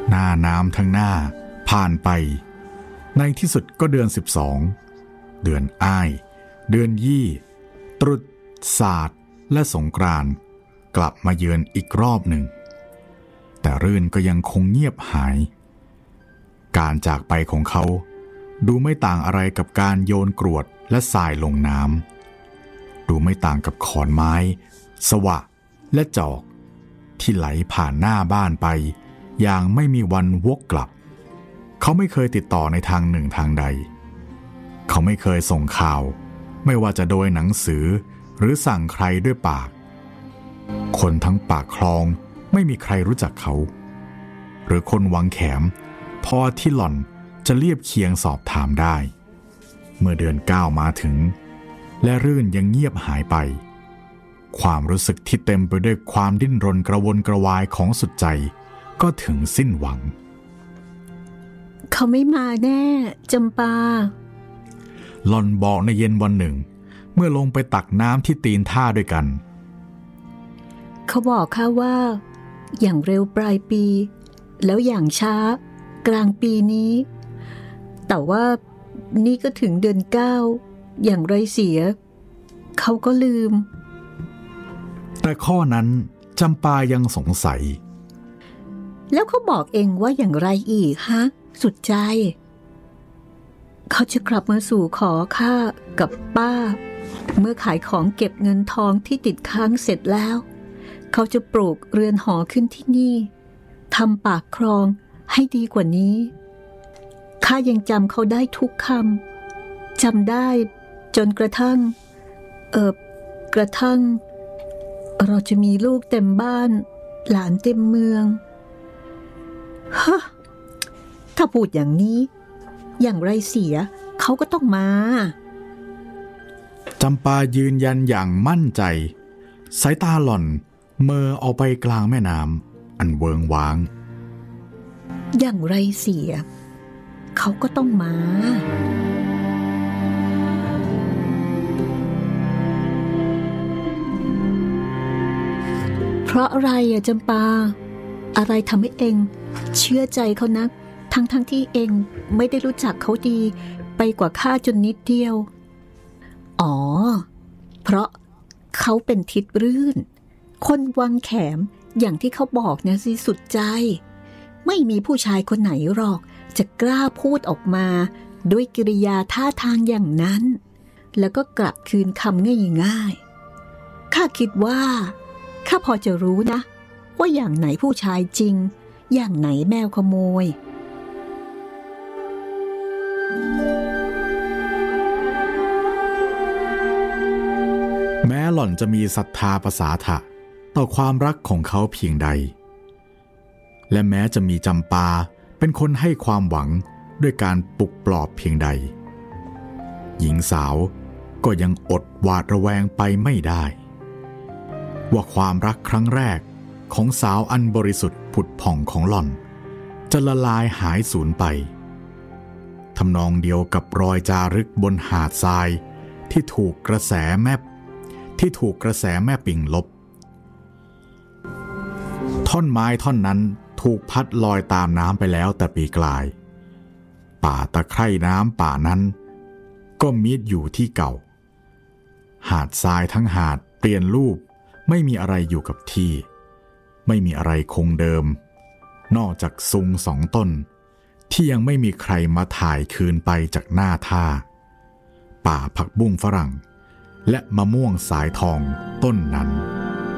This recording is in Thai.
หน้าน้ำทั้งหน้าผ่านไปในที่สุดก็เดือน12เดือนอ้ายเดือนยี่ตรุษศาสตร์และสงกรานต์กลับมาเยือนอีกรอบหนึ่งแต่รื่นก็ยังคงเงียบหายการจากไปของเขาดูไม่ต่างอะไรกับการโยนกรวดและทรายลงน้ำดูไม่ต่างกับขอนไม้สวะและจอกที่ไหลผ่านหน้าบ้านไปอย่างไม่มีวันวกกลับเขาไม่เคยติดต่อในทางหนึ่งทางใดเขาไม่เคยส่งข่าวไม่ว่าจะโดยหนังสือหรือสั่งใครด้วยปากคนทั้งปากคลองไม่มีใครรู้จักเขาหรือคนวังแขมพอที่หล่อนจะเรียบเคียงสอบถามได้เมื่อเดือน9มาถึงและรื่นยังเงียบหายไปความรู้สึกที่เต็มไปด้วยความดิ้นรนกระวนกระวายของสุดใจก็ถึงสิ้นหวังเขาไม่มาแน่จำปาหล่อนบอกในเย็นวันหนึ่งเมื่อลงไปตักน้ำที่ตีนท่าด้วยกันเขาบอกข้าว่าอย่างเร็วปลายปีแล้วอย่างช้ากลางปีนี้แต่ว่านี่ก็ถึงเดือน9อย่างไรเสียเขาก็ลืมแต่ข้อนั้นจำปายังสงสัยแล้วเขาบอกเองว่าอย่างไรอีกฮะสุดใจเขาจะกลับมาสู่ขอข้ากับป้าเมื่อขายของเก็บเงินทองที่ติดค้างเสร็จแล้วเขาจะปลูกเรือนหอขึ้นที่นี่ทำปากคลองให้ดีกว่านี้ข้ายังจำเขาได้ทุกคำจำได้จนกระทั่งเราจะมีลูกเต็มบ้านหลานเต็มเมืองฮะถ้าพูดอย่างนี้อย่างไรเสียเขาก็ต้องมาจำปายืนยันอย่างมั่นใจสายตาหล่อนเมอออกไปกลางแม่น้ำอันเวิงว้างอย่างไรเสียเขาก็ต้องมาเพราะอะไรอะจำปาอะไรทำให้เองเชื่อใจเขานักทั้งที่เองไม่ได้รู้จักเขาดีไปกว่าข้าจนนิดเดียวอ๋อเพราะเขาเป็นทิดรื่นคนวังแขมอย่างที่เขาบอกนะสิสุดใจไม่มีผู้ชายคนไหนหรอกจะกล้าพูดออกมาด้วยกิริยาท่าทางอย่างนั้นแล้วก็กลับคืนคำง่ายๆข้าคิดว่าข้าพอจะรู้นะว่าอย่างไหนผู้ชายจริงอย่างไหนแมวขโมยแม้หล่อนจะมีศรัทธาภาษาทะต่อความรักของเขาเพียงใดและแม้จะมีจำปาเป็นคนให้ความหวังด้วยการปลุกปลอบเพียงใดหญิงสาวก็ยังอดหวาดระแวงไปไม่ได้ว่าความรักครั้งแรกของสาวอันบริสุทธิ์ผุดผ่องของหล่อนจะละลายหายสูญไปทำนองเดียวกับรอยจารึกบนหาดทรายที่ถูกกระแสแม่ปิงลบท่อนไม้ท่อนนั้นถูกพัดลอยตามน้ำไปแล้วแต่ปีกลายป่าตะไคร่น้ำป่านั้นก็มิดอยู่ที่เก่าหาดทรายทั้งหาดเปลี่ยนรูปไม่มีอะไรอยู่กับที่ไม่มีอะไรคงเดิมนอกจากซุง2 ต้นที่ยังไม่มีใครมาถ่ายคืนไปจากหน้าท่าป่าผักบุ้งฝรั่งและมะม่วงสายทองต้นนั้น